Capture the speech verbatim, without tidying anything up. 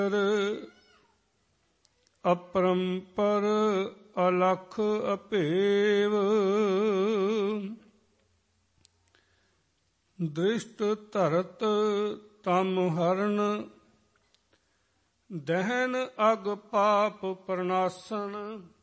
ਅਪਰੰਪਰ ਅਲਖ ਅਭੇਵ ਦ੍ਰਿਸ਼ਟ ਧਰਤ ਤਮ ਹਰਨ ਦਹਿਨ ਅਗ ਪਾਪ ਪ੍ਰਨਾਸਨ।